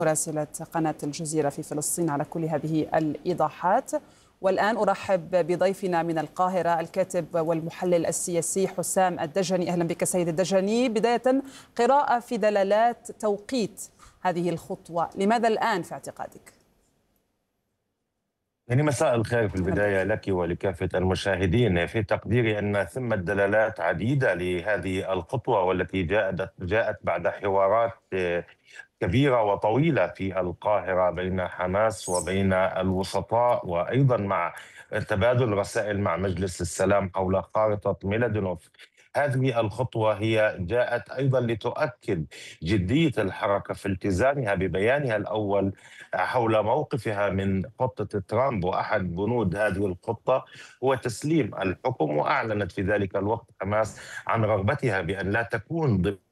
مراسلة قناة الجزيرة في فلسطين على كل هذه الإيضاحات. والآن أرحب بضيفنا من القاهرة الكاتب والمحلل السياسي حسام الدجني. أهلا بك سيد الدجني. بداية، قراءة في دلالات توقيت هذه الخطوة، لماذا الآن في اعتقادك؟ يعني مساء الخير في البداية لك ولكافة المشاهدين. في تقديري أن ثمة دلالات عديدة لهذه الخطوة، والتي جاءت بعد حوارات كبيرة وطويلة في القاهرة بين حماس وبين الوسطاء، وأيضا مع تبادل رسائل مع مجلس السلام حول خارطة ميلادينوف. هذه الخطوة هي جاءت أيضا لتؤكد جدية الحركة في التزامها ببيانها الأول حول موقفها من خطة ترامب، وأحد بنود هذه الخطة هو تسليم الحكم. وأعلنت في ذلك الوقت حماس عن رغبتها بأن لا تكون ضمن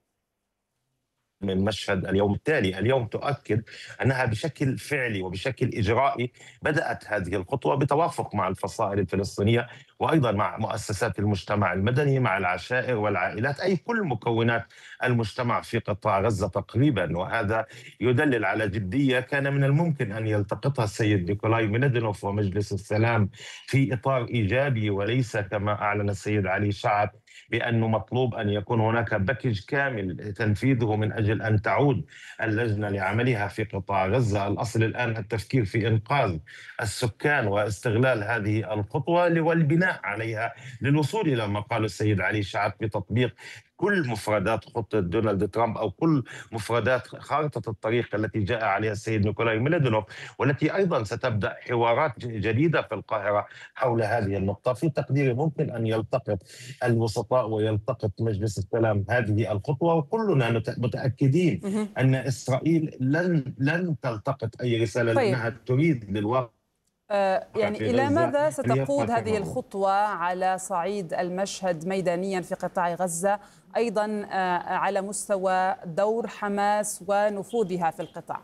من مشهد اليوم التالي. اليوم تؤكد أنها بشكل فعلي وبشكل إجرائي بدأت هذه الخطوة بتوافق مع الفصائل الفلسطينية، وأيضا مع مؤسسات المجتمع المدني، مع العشائر والعائلات، أي كل مكونات المجتمع في قطاع غزة تقريبا. وهذا يدلل على جدية كان من الممكن أن يلتقطها السيد نيكولاي ميلادينوف ومجلس السلام في إطار إيجابي، وليس كما أعلن السيد علي شعب بأنه مطلوب أن يكون هناك باكج كامل تنفيذه من أجل أن تعود اللجنة لعملها في قطاع غزة. الأصل الآن التفكير في إنقاذ السكان واستغلال هذه الخطوة والبناء عليها للوصول إلى ما قال السيد علي شعب بتطبيق كل مفردات خطة دونالد ترامب، أو كل مفردات خارطة الطريق التي جاء عليها السيد نيكولاي ميلادينوف، والتي أيضا ستبدأ حوارات جديدة في القاهرة حول هذه النقطة. في تقديري ممكن أن يلتقط الوسطاء ويلتقط مجلس السلام هذه الخطوة، وكلنا متأكدين أن إسرائيل لن تلتقط أي رسالة، طيب. لأنها تريد للواقع يعني إلى ماذا ستقود هذه الخطوة على صعيد المشهد ميدانيا في قطاع غزة، أيضا على مستوى دور حماس ونفوذها في القطاع؟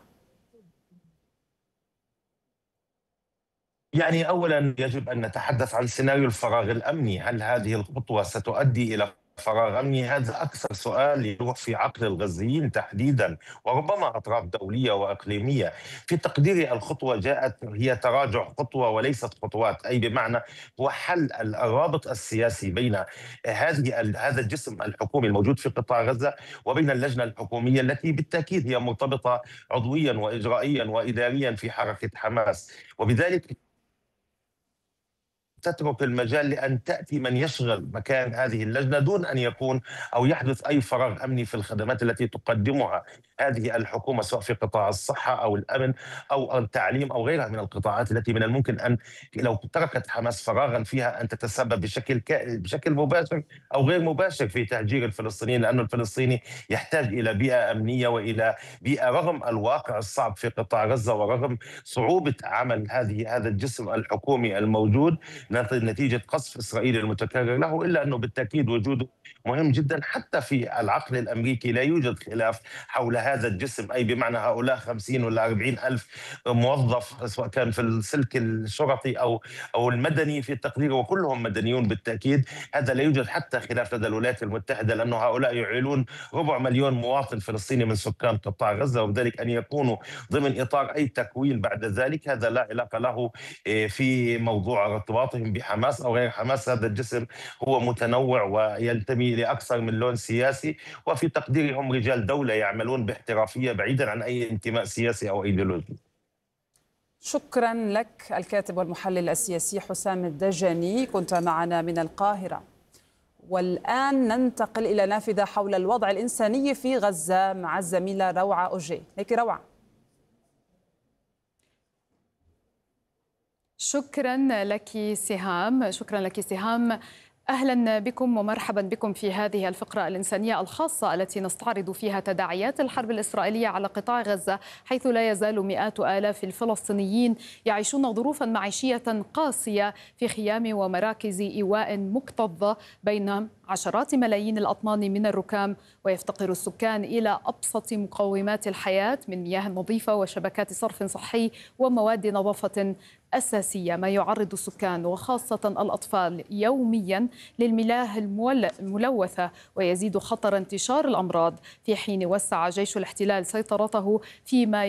يعني أولا يجب أن نتحدث عن سيناريو الفراغ الأمني. هل هذه الخطوة ستؤدي إلى فراغ أمني؟ هذا أكثر سؤال يروح في عقل الغزيين تحديدا، وربما أطراف دولية وإقليمية. في تقديري الخطوة جاءت هي تراجع خطوة وليست خطوات، أي بمعنى هو حل الرابط السياسي بين هذا الجسم الحكومي الموجود في قطاع غزة وبين اللجنة الحكومية، التي بالتأكيد هي مرتبطة عضويا وإجرائيا وإداريا في حركة حماس، وبذلك تترك المجال لأن تأتي من يشغل مكان هذه اللجنة دون أن يكون أو يحدث أي فراغ أمني في الخدمات التي تقدمها هذه الحكومة، سواء في قطاع الصحة أو الأمن أو التعليم أو غيرها من القطاعات التي من الممكن أن لو تركت حماس فراغا فيها أن تتسبب بشكل مباشر أو غير مباشر في تهجير الفلسطينيين، لأن الفلسطيني يحتاج إلى بيئة أمنية وإلى بيئة، رغم الواقع الصعب في قطاع غزة ورغم صعوبة عمل هذا الجسم الحكومي الموجود نتيجة قصف إسرائيل المتكرر له، إلا أنه بالتأكيد وجوده مهم جدا. حتى في العقل الأمريكي لا يوجد خلاف حول هذا الجسم، أي بمعنى هؤلاء 50 ولا 40 ألف موظف، سواء كان في السلك الشرطي أو المدني في التقرير، وكلهم مدنيون بالتأكيد. هذا لا يوجد حتى خلاف لدى الولايات المتحدة، لأنه هؤلاء يعيلون 250,000 مواطن فلسطيني من سكان قطاع غزة، وبذلك أن يكونوا ضمن إطار أي تكوين بعد ذلك هذا لا علاقة له في موضوع ارتباطهم بحماس أو غير حماس. هذا الجسم هو متنوع وينتمي لأكثر من لون سياسي، وفي تقديري هم رجال دولة يعملون باحترافية بعيدا عن أي انتماء سياسي أو أيديولوجي. شكرا لك الكاتب والمحلل السياسي حسام الدجني، كنت معنا من القاهرة. والآن ننتقل إلى نافذة حول الوضع الإنساني في غزة مع الزميلة روعة أوجي. لك روعة. شكرا لك سهام. أهلا بكم ومرحبا بكم في هذه الفقرة الإنسانية الخاصة التي نستعرض فيها تداعيات الحرب الإسرائيلية على قطاع غزة، حيث لا يزال مئات آلاف الفلسطينيين يعيشون ظروفا معيشية قاسية في خيام ومراكز إيواء مكتظة بين عشرات ملايين الأطنان من الركام، ويفتقر السكان إلى أبسط مقومات الحياة من مياه نظيفة وشبكات صرف صحي ومواد نظافة أساسية، ما يعرض السكان وخاصة الأطفال يوميا للمياه الملوثة ويزيد خطر انتشار الأمراض، في حين وسع جيش الاحتلال سيطرته فيما